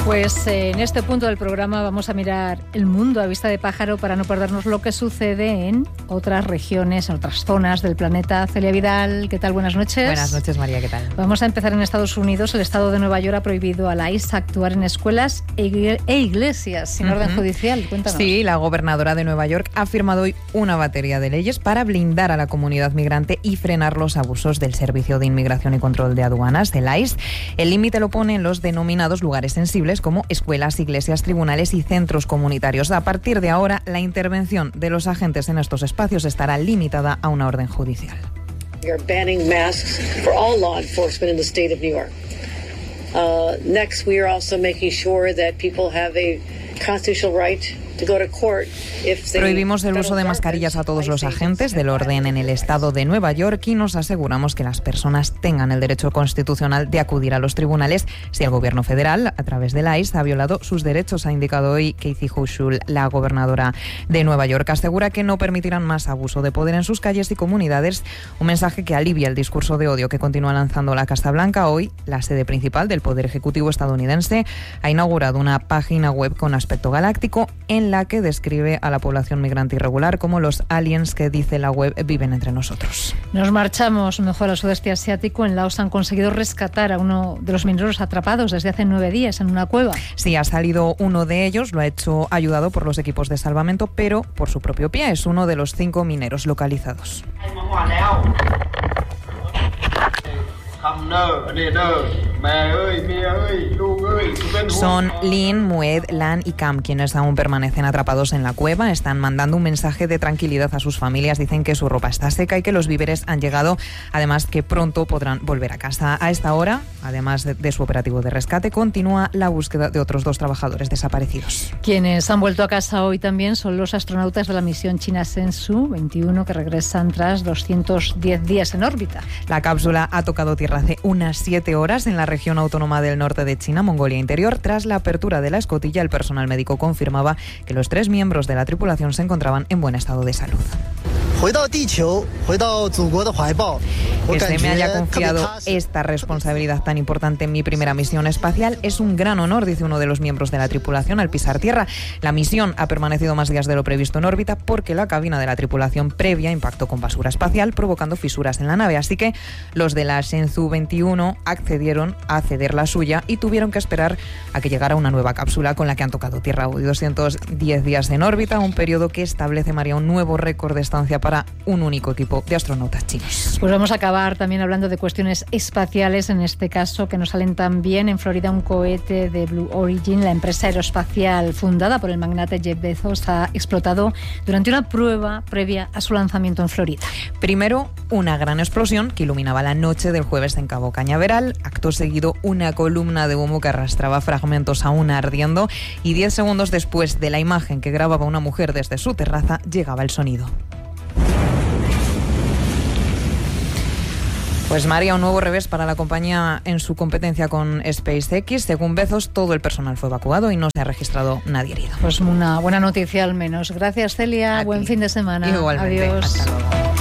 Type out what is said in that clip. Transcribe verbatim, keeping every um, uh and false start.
Pues eh, en este punto del programa vamos a mirar el mundo a vista de pájaro para no perdernos lo que sucede en otras regiones, en otras zonas del planeta. Celia Vidal, ¿qué tal? Buenas noches. Buenas noches, María, ¿qué tal? Vamos a empezar en Estados Unidos. El estado de Nueva York ha prohibido a la I C E actuar en escuelas e iglesias sin uh-huh. orden judicial. Cuéntanos. Sí, la gobernadora de Nueva York ha firmado hoy una batería de leyes para blindar a la comunidad migrante y frenar los abusos del Servicio de Inmigración y Control de Aduanas, del I C E. El límite lo pone en los denominados lugares sensibles como escuelas, iglesias, tribunales y centros comunitarios. A partir de ahora, la intervención de los agentes en estos espacios estará limitada a una orden judicial. We are banning masks for all law enforcement in the state of New York. Uh, next, we are also making sure that people have a constitutional right. Prohibimos el uso de mascarillas a todos los agentes del orden en el estado de Nueva York y nos aseguramos que las personas tengan el derecho constitucional de acudir a los tribunales si el gobierno federal, a través del I C E, ha violado sus derechos, ha indicado hoy Kathy Hochul, la gobernadora de Nueva York. Asegura que no permitirán más abuso de poder en sus calles y comunidades, un mensaje que alivia el discurso de odio que continúa lanzando la Casa Blanca. Hoy, la sede principal del Poder Ejecutivo estadounidense ha inaugurado una página web con aspecto galáctico en la que describe a la población migrante irregular como los aliens que, dice la web, viven entre nosotros. Nos marchamos mejor al sudeste asiático. En Laos han conseguido rescatar a uno de los mineros atrapados desde hace nueve días en una cueva. Sí, ha salido uno de ellos, lo ha hecho ayudado por los equipos de salvamento, pero por su propio pie. Es uno de los cinco mineros localizados. Son Lin, Mued, Lan y Cam quienes aún permanecen atrapados en la cueva. Están mandando un mensaje de tranquilidad a sus familias. Dicen que su ropa está seca y que los víveres han llegado. Además, que pronto podrán volver a casa. A esta hora, además de, de su operativo de rescate, continúa la búsqueda de otros dos trabajadores desaparecidos. Quienes han vuelto a casa hoy también son los astronautas de la misión china Shenzhou veintiuno, que regresan tras doscientos diez días en órbita. La cápsula ha tocado tierra hace unas siete horas en la región autónoma del norte de China, Mongolia Interior. Tras la apertura de la escotilla, el personal médico confirmaba que los tres miembros de la tripulación se encontraban en buen estado de salud. Que se me haya confiado esta responsabilidad tan importante en mi primera misión espacial es un gran honor, dice uno de los miembros de la tripulación al pisar tierra. La misión ha permanecido más días de lo previsto en órbita porque la cabina de la tripulación previa impactó con basura espacial, provocando fisuras en la nave. Así que los de la Shenzhou veintiuno accedieron a ceder la suya y tuvieron que esperar a que llegara una nueva cápsula con la que han tocado tierra hoy. doscientos diez días en órbita, un periodo que establece, María, un nuevo récord de estancia para un único equipo de astronautas chinos. Pues vamos a acabar también hablando de cuestiones espaciales, en este caso que nos salen también. En Florida, un cohete de Blue Origin, la empresa aeroespacial fundada por el magnate Jeff Bezos, ha explotado durante una prueba previa a su lanzamiento en Florida. Primero, una gran explosión que iluminaba la noche del jueves en Cabo Cañaveral. Acto seguido, una columna de humo que arrastraba fragmentos aún ardiendo. Y diez segundos después de la imagen que grababa una mujer desde su terraza, llegaba el sonido. Pues María, un nuevo revés para la compañía en su competencia con SpaceX. Según Bezos, todo el personal fue evacuado y no se ha registrado nadie herido. Pues una buena noticia al menos. Gracias, Celia. Buen fin de semana. Igualmente. Adiós. Hasta luego.